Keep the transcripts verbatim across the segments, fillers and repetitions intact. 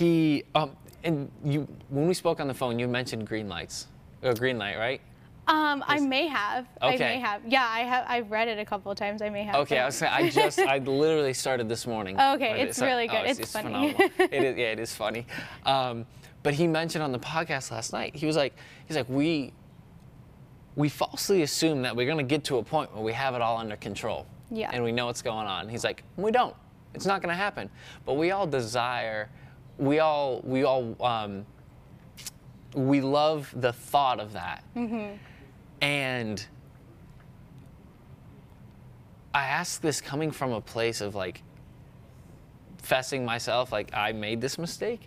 he, um, and you, when we spoke on the phone, you mentioned green lights, or green light, right? Um, I may have. Okay. I may have. Yeah, I have. I've read it a couple of times. I may have. Okay, I was saying, I just, I literally started this morning. Okay, But it's so- really good. oh, It's it's funny. phenomenal. It is, yeah, it is funny. Um, but he mentioned on the podcast last night, he was like, he's like, we, we falsely assume that we're gonna get to a point where we have it all under control. Yeah. And we know what's going on. He's like, we don't. It's not gonna happen. But we all desire, we all, we all, um, we love the thought of that. Mm-hmm. And I ask this coming from a place of like fessing myself, like I made this mistake.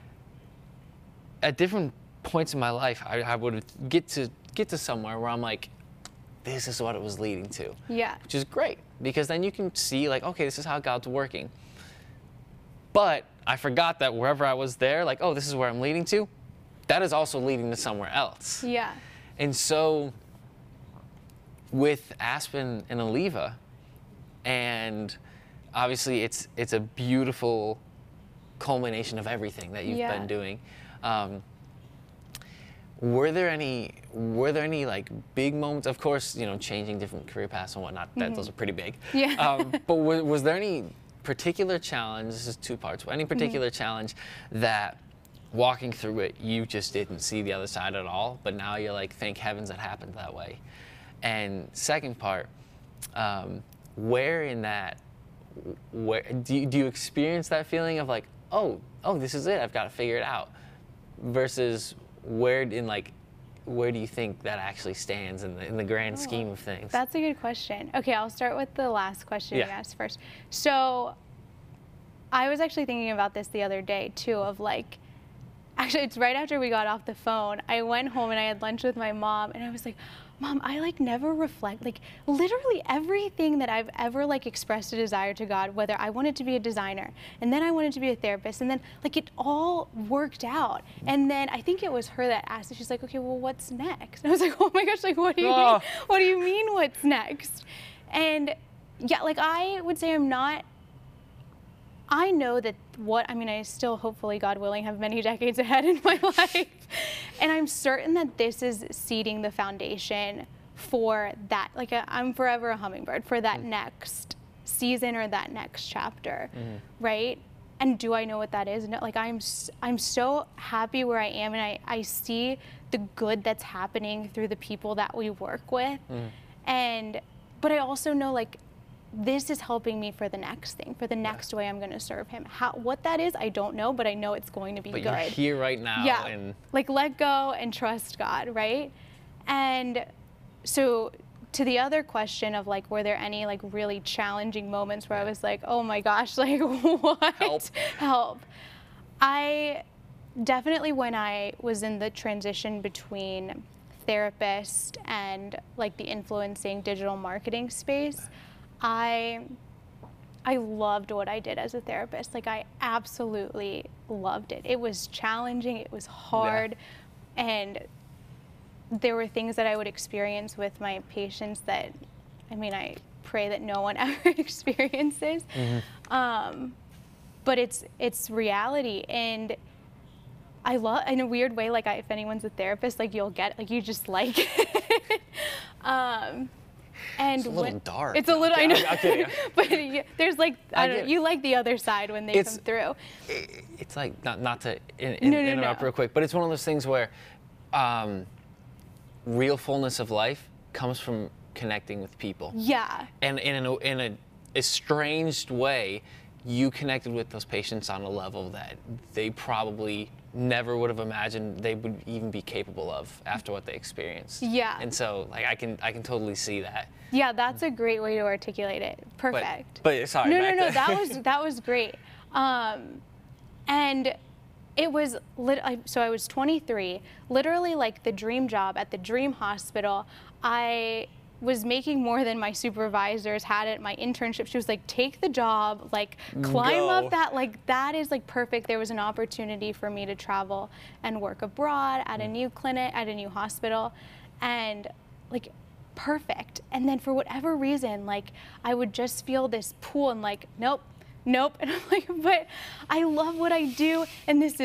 At different points in my life, I, I would get to get to somewhere where I'm like, this is what it was leading to. Yeah. Which is great, because then you can see like, okay, this is how God's working. But I forgot that wherever I was there, like, oh, this is where I'm leading to, that is also leading to somewhere else. Yeah. And so with Aspen and Oliva, and obviously it's it's a beautiful culmination of everything that you've Yeah. been doing. Um, were there any were there any like big moments? Of course, you know, changing different career paths and whatnot. That Mm-hmm. those are pretty big. Yeah. Um, but was, was there any particular challenge? This is two parts. Any particular Mm-hmm. challenge that walking through it, you just didn't see the other side at all, but now you're like, thank heavens it happened that way. And second part, um, where in that, where do you, do you experience that feeling of like, oh, oh, this is it, I've got to figure it out, versus where in like, where do you think that actually stands in the, in the grand scheme of things? That's a good question. Okay, I'll start with the last question Yeah. you asked first. So I was actually thinking about this the other day too, of like, actually it's right after we got off the phone, I went home and I had lunch with my mom and I was like, Mom, I like never reflect, like literally everything that I've ever like expressed a desire to God, whether I wanted to be a designer and then I wanted to be a therapist and then like it all worked out. And then I think it was her that asked it. She's like, okay, well, what's next? And I was like, oh my gosh, like what do you Oh. mean? What do you mean what's next? And yeah, like I would say I'm not, I know that what, I mean, I still hopefully, God willing, have many decades ahead in my life. And I'm certain that this is seeding the foundation for that. Like a, I'm forever a hummingbird for that mm. next season or that next chapter, mm. right? And do I know what that is? No, like I'm, I'm so happy where I am, and I, I see the good that's happening through the people that we work with. Mm. And, but I also know like, this is helping me for the next thing, for the next yeah. way I'm going to serve him. How, what that is, I don't know, but I know it's going to be but good. But you're here right now. Yeah, and like let go and trust God, right? And so to the other question of like, were there any like really challenging moments where I was like, oh my gosh, like what? Help. Help. I definitely, when I was in the transition between therapist and like the influencing digital marketing space, I I loved what I did as a therapist. Like I absolutely loved it. It was challenging, it was hard, yeah. and there were things that I would experience with my patients that, I mean, I pray that no one ever experiences. Mm-hmm. Um, but it's it's reality, and I love, in a weird way, like I, if anyone's a therapist, like you'll get, like you just like it. um, And it's a little when, dark. It's a little, yeah, I know. I'm kidding. But you, there's like, I, I don't know, get, you like the other side when they come through. It's like, not, not to in, in, no, no, interrupt no. real quick, but it's one of those things where um, real fullness of life comes from connecting with people. Yeah. And, and in, a, in a estranged way, you connected with those patients on a level that they probably never would have imagined they would even be capable of after what they experienced. Yeah. And so, like, I can I can totally see that. Yeah, that's a great way to articulate it. Perfect. But, but sorry. No, back no, no. to That was that was great. Um, and it was lit. I, so I was twenty-three. Literally, like the dream job at the dream hospital. I was making more than my supervisors had at my internship. She was like, take the job, like climb Go. up that, like that is like perfect. There was an opportunity for me to travel and work abroad at a new clinic, at a new hospital, and like perfect. And then for whatever reason, like I would just feel this pull and like, nope, nope. And I'm like, but I love what I do, and this